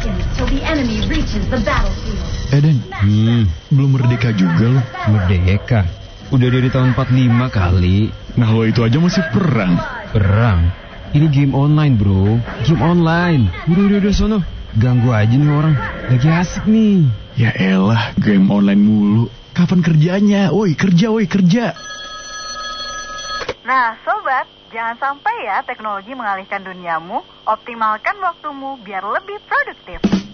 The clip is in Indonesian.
seconds till the enemy reaches the battlefield. Den, belum merdeka juga lo. Merdeka? Udah dari tahun 45 kali. Nah lo itu aja masih perang. Perang? Ini game online bro. Game online. Udah sono. Ganggu aja nih orang. Lagi asik nih. Ya elah, game online mulu. Kapan kerjanya? Woi kerja. Nah sobat, jangan sampai ya teknologi mengalihkan duniamu. Optimalkan waktumu biar lebih produktif.